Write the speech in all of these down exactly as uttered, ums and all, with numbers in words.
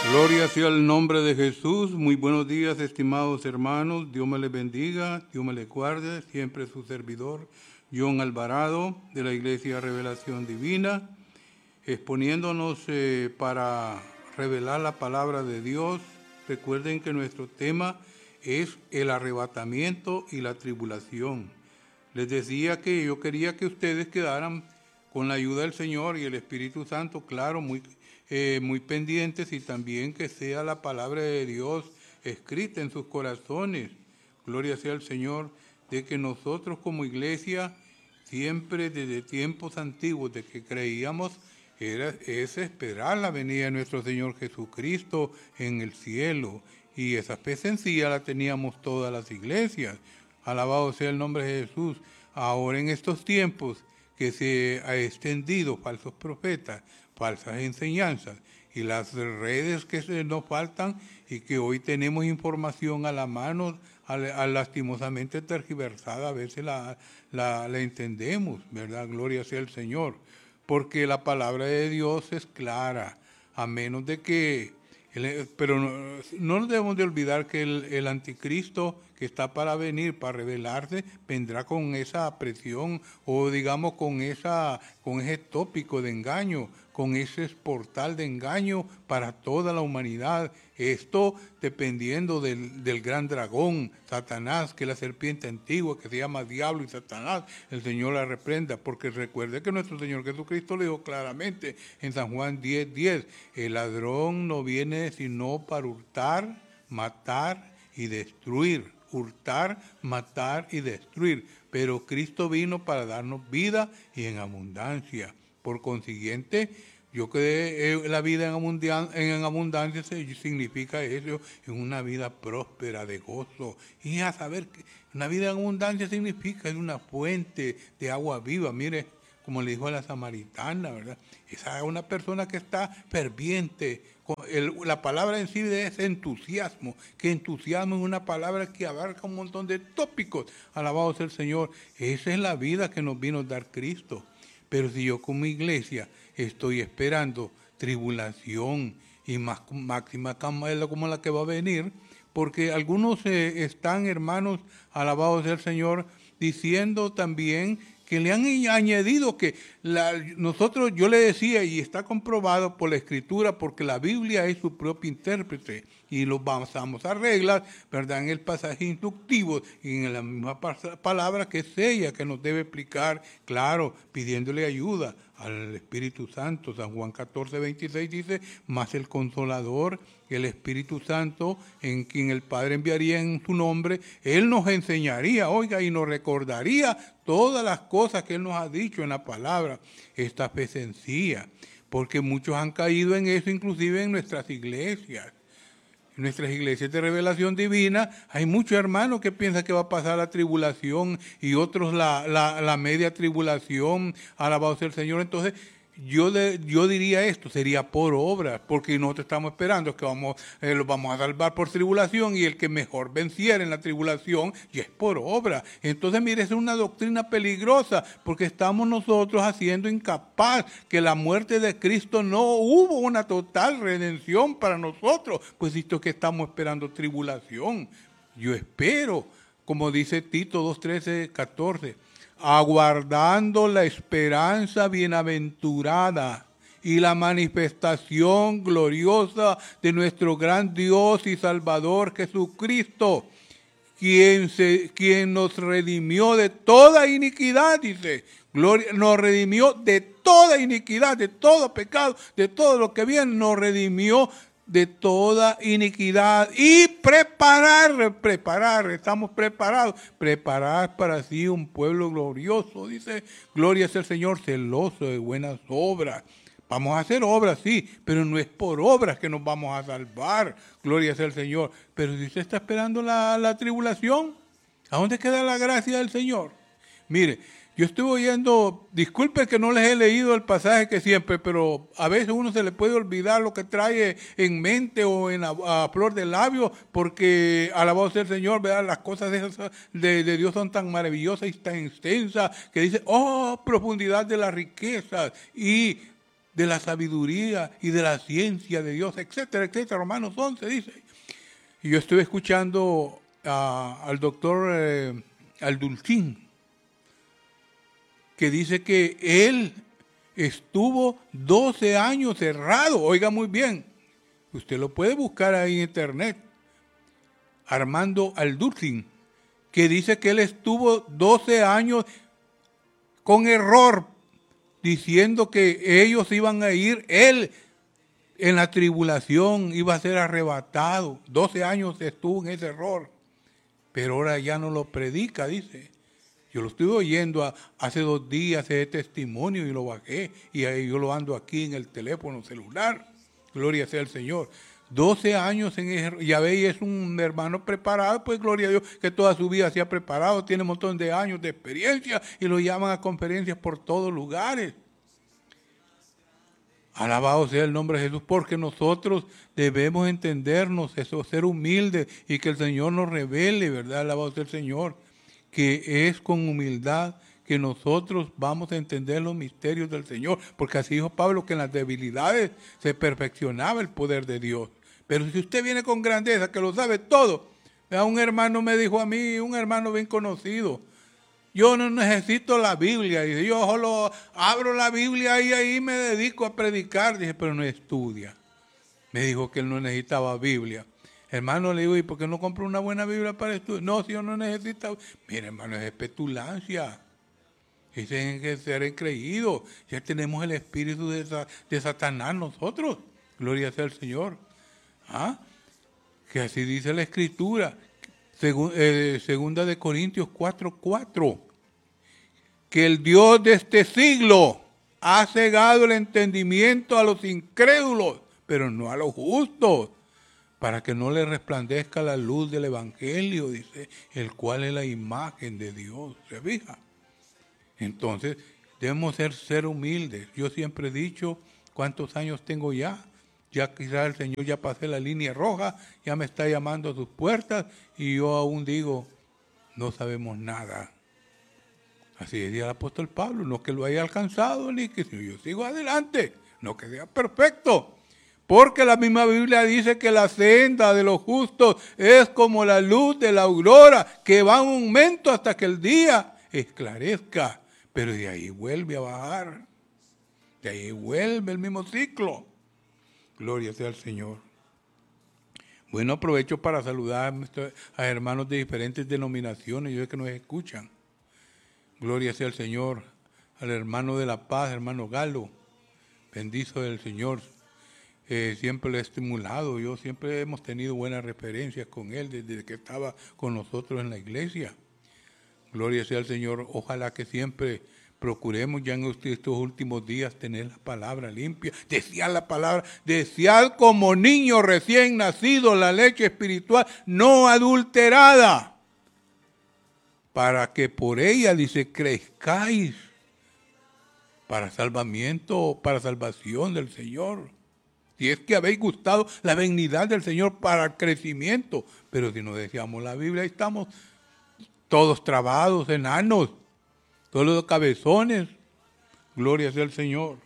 Gloria sea el nombre de Jesús. Muy buenos días, estimados hermanos. Dios me les bendiga, Dios me les guarde. Siempre su servidor, John Alvarado, de la Iglesia Revelación Divina, exponiéndonos eh, para revelar la palabra de Dios. Recuerden que nuestro tema es el arrebatamiento y la tribulación. Les decía que yo quería que ustedes quedaran con la ayuda del Señor y el Espíritu Santo, claro, muy Eh, muy pendientes, y también que sea la palabra de Dios escrita en sus corazones. Gloria sea al Señor, de que nosotros como iglesia, siempre desde tiempos antiguos, de que creíamos, era, es esperar la venida de nuestro Señor Jesucristo en el cielo. Y esa fe sencilla la teníamos todas las iglesias. Alabado sea el nombre de Jesús. Ahora en estos tiempos que se ha extendido falsos profetas, falsas enseñanzas y las redes que se nos faltan, y que hoy tenemos información a la mano, a, a lastimosamente tergiversada, a veces la, la, la entendemos, ¿verdad? Gloria sea el Señor, porque la palabra de Dios es clara, a menos de que, el, pero no, no nos debemos de olvidar que el, el anticristo que está para venir, para revelarse, vendrá con esa presión, o digamos con esa, con ese tópico de engaño, con ese portal de engaño para toda la humanidad. Esto dependiendo del, del gran dragón, Satanás, que es la serpiente antigua, que se llama Diablo y Satanás. El Señor la reprenda, porque recuerde que nuestro Señor Jesucristo le dijo claramente en San Juan diez diez, el ladrón no viene sino para hurtar, matar y destruir. Hurtar, matar y destruir. Pero Cristo vino para darnos vida y en abundancia. Por consiguiente, yo que la vida en abundancia, en abundancia significa eso, en una vida próspera, de gozo. Y a saber que una vida en abundancia significa es una fuente de agua viva. Mire, como le dijo a la samaritana, ¿verdad? Esa es una persona que está ferviente. El, la palabra en sí es entusiasmo, que entusiasmo es una palabra que abarca un montón de tópicos. Alabado sea el Señor. Esa es la vida que nos vino a dar Cristo. Pero si yo como iglesia estoy esperando tribulación y más, máxima cama como la que va a venir, porque algunos eh, están, hermanos, alabados sea el Señor, diciendo también que le han añadido que la, nosotros, yo le decía, y está comprobado por la Escritura, porque la Biblia es su propio intérprete, y lo basamos a reglas, ¿verdad?, en el pasaje instructivo, y en la misma palabra que es ella, que nos debe explicar, claro, pidiéndole ayuda al Espíritu Santo. San Juan catorce veintiséis dice, mas el Consolador, el Espíritu Santo, en quien el Padre enviaría en su nombre, Él nos enseñaría, oiga, y nos recordaría todas las cosas que Él nos ha dicho en la palabra. Esta fe sencilla, porque muchos han caído en eso, inclusive en nuestras iglesias. En nuestras iglesias de revelación divina hay muchos hermanos que piensan que va a pasar la tribulación y otros la, la, la media tribulación, alabado sea el Señor. Entonces yo, de, yo diría esto, sería por obra, porque nosotros estamos esperando que vamos, eh, los vamos a salvar por tribulación, y el que mejor venciera en la tribulación y es por obra. Entonces mire, es una doctrina peligrosa, porque estamos nosotros haciendo incapaz que la muerte de Cristo no hubo una total redención para nosotros, pues esto que estamos esperando tribulación. Yo espero, como dice Tito dos trece catorce, aguardando la esperanza bienaventurada y la manifestación gloriosa de nuestro gran Dios y Salvador Jesucristo, quien, se, quien nos redimió de toda iniquidad, dice, gloria, nos redimió de toda iniquidad, de todo pecado, de todo lo que viene, nos redimió de toda iniquidad, y preparar, preparar, estamos preparados, preparar para sí un pueblo glorioso, dice, gloria sea el Señor, celoso de buenas obras. Vamos a hacer obras, sí, pero no es por obras que nos vamos a salvar, gloria sea el Señor. Pero si usted está esperando la, la tribulación, ¿a dónde queda la gracia del Señor? Mire, yo estuve oyendo, disculpe que no les he leído el pasaje que siempre, pero a veces uno se le puede olvidar lo que trae en mente o en a, a flor de labio, porque alabado sea el Señor, ¿verdad? Las cosas de, de, de Dios son tan maravillosas y tan extensas, que dice, oh, profundidad de las riquezas y de la sabiduría y de la ciencia de Dios, etcétera, etcétera. Romanos once dice. Y yo estuve escuchando a, al doctor eh, Aldulcín, que dice que él estuvo doce años cerrado. Oiga muy bien, usted lo puede buscar ahí en internet. Armando Aldulcín, que dice que él estuvo doce años con error, diciendo que ellos iban a ir, él en la tribulación iba a ser arrebatado. doce años estuvo en ese error, pero ahora ya no lo predica, dice. Yo lo estuve oyendo a, hace dos días, ese testimonio, y lo bajé, y ahí yo lo ando aquí en el teléfono celular. Gloria sea al Señor. doce años en ese, ya veis, es un hermano preparado, pues gloria a Dios, que toda su vida se ha preparado, tiene un montón de años de experiencia, y lo llaman a conferencias por todos lugares. Alabado sea el nombre de Jesús, porque nosotros debemos entendernos, eso, ser humildes, y que el Señor nos revele, ¿verdad? Alabado sea el Señor, que es con humildad que nosotros vamos a entender los misterios del Señor, porque así dijo Pablo, que en las debilidades se perfeccionaba el poder de Dios. Pero si usted viene con grandeza, que lo sabe todo, un hermano me dijo a mí, un hermano bien conocido, yo no necesito la Biblia, dice, yo solo abro la Biblia y ahí me dedico a predicar, dije, pero no estudia. Me dijo que él no necesitaba Biblia. Hermano, le digo, ¿y por qué no compro una buena Biblia para estudiar? No, si yo no necesito. Mire, hermano, es petulancia. Y tienen que ser creídos. Ya tenemos el espíritu de, de Satanás nosotros. Gloria sea al Señor. ¿Ah? Que así dice la Escritura. Segu, eh, segunda de Corintios cuatro, cuatro. Que el Dios de este siglo ha cegado el entendimiento a los incrédulos, pero no a los justos, para que no le resplandezca la luz del Evangelio, dice, el cual es la imagen de Dios. ¿Se fija? Entonces, debemos ser, ser humildes. Yo siempre he dicho, ¿cuántos años tengo ya? Ya quizás el Señor ya pasé la línea roja, ya me está llamando a sus puertas, y yo aún digo, no sabemos nada. Así decía el apóstol Pablo, no que lo haya alcanzado, ni que si yo sigo adelante, no que sea perfecto. Porque la misma Biblia dice que la senda de los justos es como la luz de la aurora, que va en aumento hasta que el día esclarezca. Pero de ahí vuelve a bajar. De ahí vuelve el mismo ciclo. Gloria sea al Señor. Bueno, aprovecho para saludar a hermanos de diferentes denominaciones, yo sé que nos escuchan. Gloria sea al Señor. Al hermano de La Paz, hermano Galo. Bendizo del Señor. Eh, siempre le he estimulado, yo siempre hemos tenido buenas referencias con él desde que estaba con nosotros en la iglesia. Gloria sea al Señor, ojalá que siempre procuremos ya en estos últimos días tener la palabra limpia, desear la palabra, desear como niño recién nacido la leche espiritual no adulterada, para que por ella, dice, crezcáis para salvamiento, para salvación del Señor. Si es que habéis gustado la benignidad del Señor para el crecimiento. Pero si no deseamos la Biblia, ahí estamos todos trabados, enanos, todos los cabezones. Gloria sea al Señor.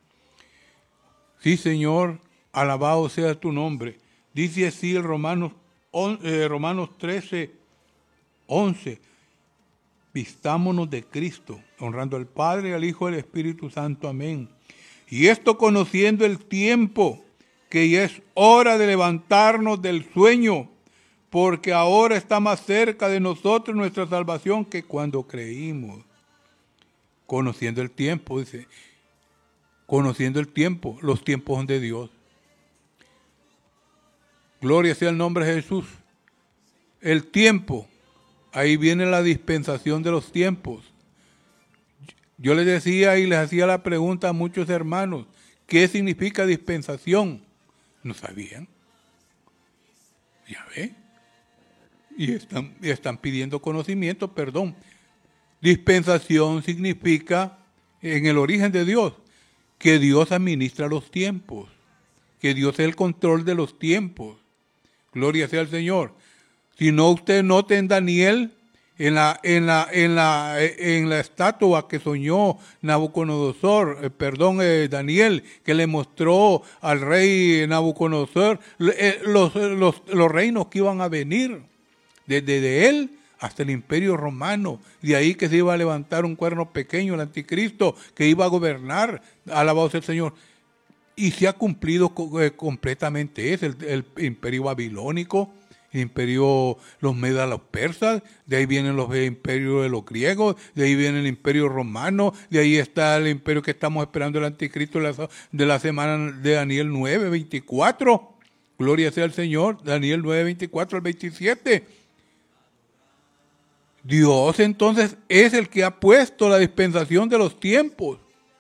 Sí, Señor, alabado sea tu nombre. Dice así el Romanos, eh, Romanos trece, once. Vistámonos de Cristo, honrando al Padre, al Hijo y al Espíritu Santo. Amén. Y esto conociendo el tiempo, que ya es hora de levantarnos del sueño, porque ahora está más cerca de nosotros nuestra salvación que cuando creímos. Conociendo el tiempo, dice, conociendo el tiempo, los tiempos son de Dios. Gloria sea el nombre de Jesús. El tiempo, ahí viene la dispensación de los tiempos. Yo les decía y les hacía la pregunta a muchos hermanos, ¿qué significa dispensación? No sabían. Ya ve. Y están, y están pidiendo conocimiento, perdón. Dispensación significa, en el origen de Dios, que Dios administra los tiempos, que Dios es el control de los tiempos. Gloria sea al Señor. Si no, usted note en Daniel En la, en la, en la, en la estatua que soñó Nabucodonosor, eh, perdón, eh, Daniel, que le mostró al rey Nabucodonosor eh, los, los, los reinos que iban a venir, desde de él hasta el imperio romano, de ahí que se iba a levantar un cuerno pequeño, el anticristo, que iba a gobernar, alabado sea el Señor. Y se ha cumplido eh, completamente eso, el, el imperio babilónico, el imperio, los medas, los persas, de ahí vienen los imperios de los griegos, de ahí viene el imperio romano, de ahí está el imperio que estamos esperando, el anticristo de la, de la semana de Daniel nueve, veinticuatro. Gloria sea al Señor, Daniel nueve, veinticuatro al veintisiete. Dios entonces es el que ha puesto la dispensación de los tiempos.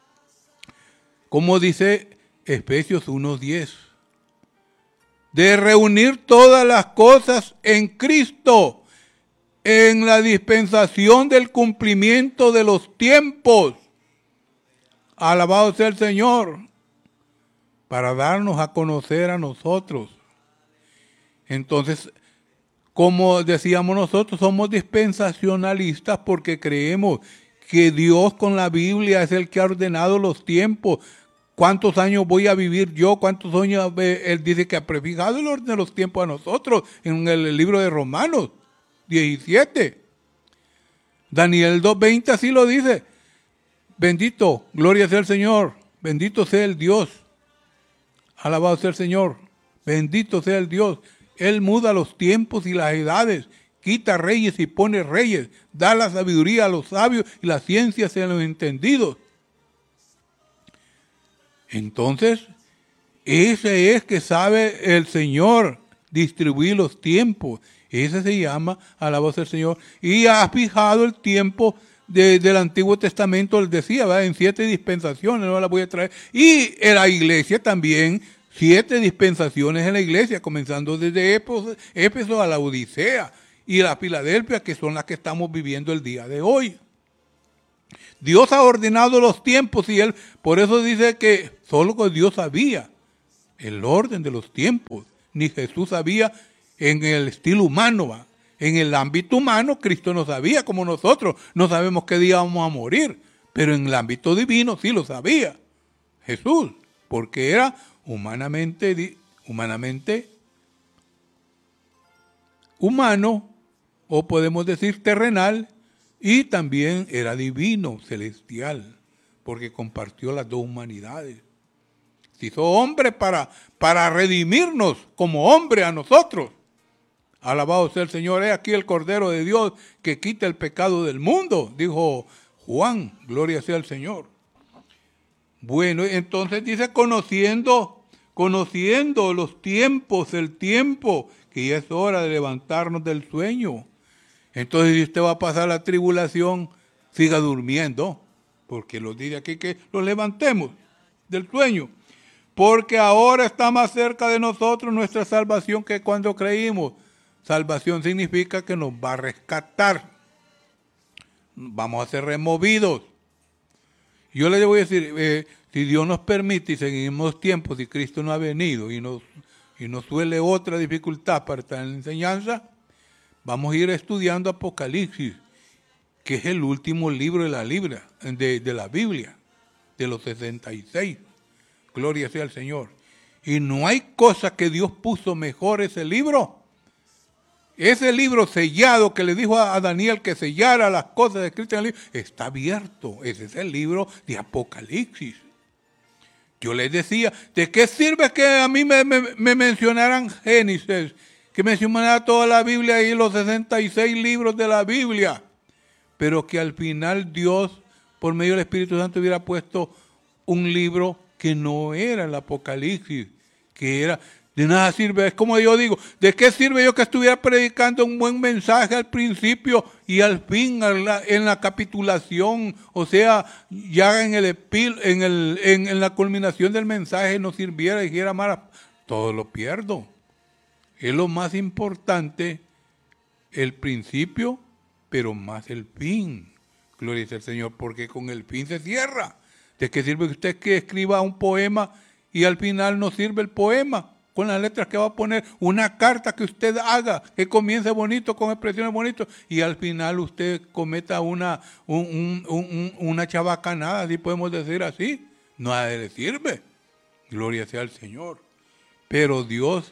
Como dice Efesios uno diez. De reunir todas las cosas en Cristo, en la dispensación del cumplimiento de los tiempos. Alabado sea el Señor, para darnos a conocer a nosotros. Entonces, como decíamos nosotros, somos dispensacionalistas porque creemos que Dios con la Biblia es el que ha ordenado los tiempos. ¿Cuántos años voy a vivir yo? ¿Cuántos años? Él dice que ha prefijado el orden de los tiempos a nosotros en el libro de Romanos diecisiete. Daniel dos veinte así lo dice. Bendito, gloria sea el Señor, bendito sea el Dios. Alabado sea el Señor, bendito sea el Dios. Él muda los tiempos y las edades, quita reyes y pone reyes, da la sabiduría a los sabios y la ciencia a los entendidos. Entonces, ese es que sabe el Señor distribuir los tiempos. Ese se llama alabado sea el Señor. Y ha fijado el tiempo de, del Antiguo Testamento, él decía, ¿verdad? En siete dispensaciones, no las voy a traer. Y en la iglesia también, siete dispensaciones en la iglesia, comenzando desde Éfeso, Éfeso a la Odisea y la Filadelfia, que son las que estamos viviendo el día de hoy. Dios ha ordenado los tiempos y él, por eso dice que solo Dios sabía el orden de los tiempos. Ni Jesús sabía en el estilo humano, ¿va? En el ámbito humano, Cristo no sabía como nosotros. No sabemos qué día vamos a morir, pero en el ámbito divino sí lo sabía Jesús, porque era humanamente, humanamente humano, o podemos decir terrenal, y también era divino, celestial, porque compartió las dos humanidades. Se hizo hombre para, para redimirnos como hombre a nosotros. Alabado sea el Señor, es aquí el Cordero de Dios que quita el pecado del mundo, dijo Juan, gloria sea al Señor. Bueno, entonces dice, conociendo, conociendo los tiempos, el tiempo, que ya es hora de levantarnos del sueño. Entonces, si usted va a pasar la tribulación, siga durmiendo, porque lo dice aquí que los levantemos del sueño. Porque ahora está más cerca de nosotros nuestra salvación que cuando creímos. Salvación significa que nos va a rescatar. Vamos a ser removidos. Yo le voy a decir, eh, si Dios nos permite y seguimos tiempos y Cristo no ha venido y nos, y nos suele otra dificultad para estar en la enseñanza, vamos a ir estudiando Apocalipsis, que es el último libro de la, Biblia, de, de la Biblia, de los sesenta y seis. Gloria sea al Señor. Y no hay cosa que Dios puso mejor ese libro. Ese libro sellado que le dijo a Daniel que sellara las cosas escritas en el libro, está abierto. Ese es el libro de Apocalipsis. Yo les decía, ¿de qué sirve que a mí me, me, me mencionaran Génesis? Que mencionara toda la Biblia y los sesenta y seis libros de la Biblia. Pero que al final Dios, por medio del Espíritu Santo, hubiera puesto un libro que no era el Apocalipsis, que era, de nada sirve, es como yo digo, ¿de qué sirve yo que estuviera predicando un buen mensaje al principio y al fin, en la capitulación, o sea, ya en el epil, en, el, en, en la culminación del mensaje no sirviera y dijera más, todo lo pierdo? Es lo más importante, el principio, pero más el fin. Gloria al Señor, porque con el fin se cierra. ¿De qué sirve que usted que escriba un poema y al final no sirve el poema? con las letras que va a poner, una carta que usted haga, que comience bonito, con expresiones bonitas, y al final usted cometa una, un, un, un, una chabacanada, si podemos decir así. No a él le sirve. Gloria sea al Señor. Pero Dios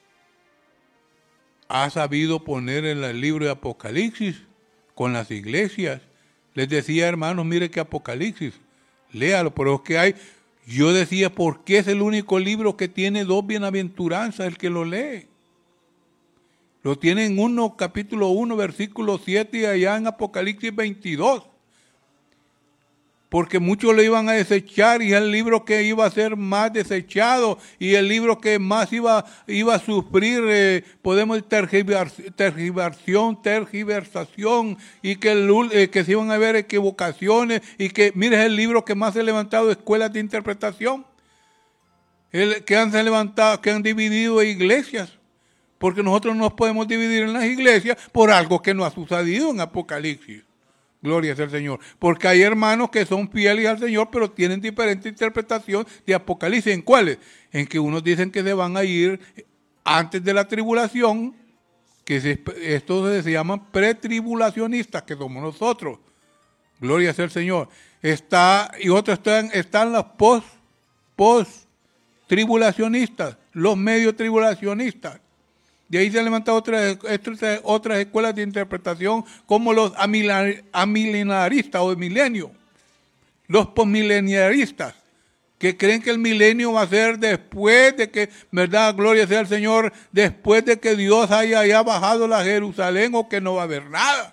ha sabido poner en el libro de Apocalipsis con las iglesias. Les decía, hermanos, mire que Apocalipsis, léalo, pero es que hay, yo decía, ¿por qué es el único libro que tiene dos bienaventuranzas el que lo lee? Lo tiene en uno, capítulo uno, versículo siete, y allá en Apocalipsis veintidós. Porque muchos lo iban a desechar y el libro que iba a ser más desechado y el libro que más iba, iba a sufrir, eh, podemos tergiversación, tergiversación, tergiversación y que, el, eh, que se iban a ver equivocaciones y que, mire, es el libro que más se ha levantado escuelas de interpretación, el, que han se levantado, que han dividido iglesias, porque nosotros no nos podemos dividir en las iglesias por algo que no ha sucedido en Apocalipsis. Gloria sea al Señor. Porque hay hermanos que son fieles al Señor, pero tienen diferente interpretación de Apocalipsis. ¿En cuáles? En que unos dicen que se van a ir antes de la tribulación, que se, estos se llaman pretribulacionistas, que somos nosotros. Gloria sea al Señor. Está, y otros están, están los post, post tribulacionistas, los medio tribulacionistas. De ahí se han levantado otras, otras escuelas de interpretación como los amilenaristas o de milenio, los postmileniaristas, que creen que el milenio va a ser después de que, verdad, gloria sea al Señor, después de que Dios haya, haya bajado a Jerusalén o que no va a haber nada.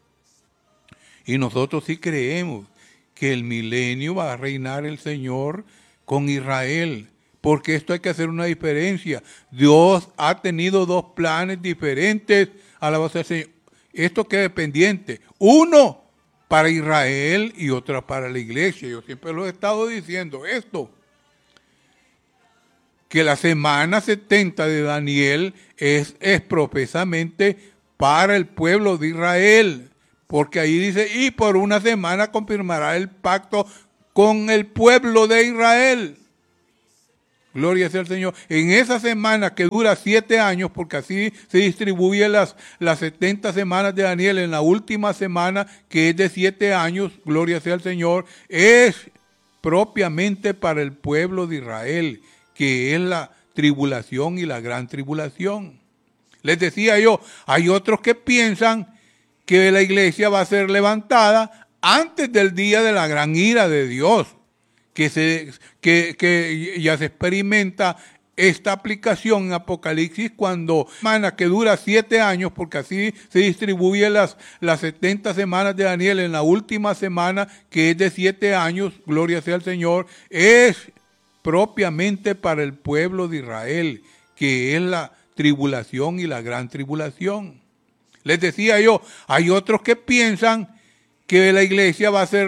Y nosotros sí creemos que el milenio va a reinar el Señor con Israel. Porque esto hay que hacer una diferencia. Dios ha tenido dos planes diferentes a la base del Señor. Esto queda pendiente. Uno para Israel y otro para la iglesia. Yo siempre lo he estado diciendo esto. Que la semana setenta de Daniel es, es profesamente para el pueblo de Israel. Porque ahí dice, y por una semana confirmará el pacto con el pueblo de Israel. Gloria sea al Señor. En esa semana que dura siete años, porque así se distribuyen las, las setenta semanas de Daniel, en la última semana, que es de siete años, gloria sea al Señor, es propiamente para el pueblo de Israel, que es la tribulación y la gran tribulación. Les decía yo, hay otros que piensan que la iglesia va a ser levantada antes del día de la gran ira de Dios. Que, se, que, que ya se experimenta esta aplicación en Apocalipsis cuando semana que dura siete años, porque así se distribuyen las, las setenta semanas de Daniel en la última semana, que es de siete años, gloria sea al Señor, es propiamente para el pueblo de Israel, que es la tribulación y la gran tribulación. Les decía yo, hay otros que piensan que la iglesia va a ser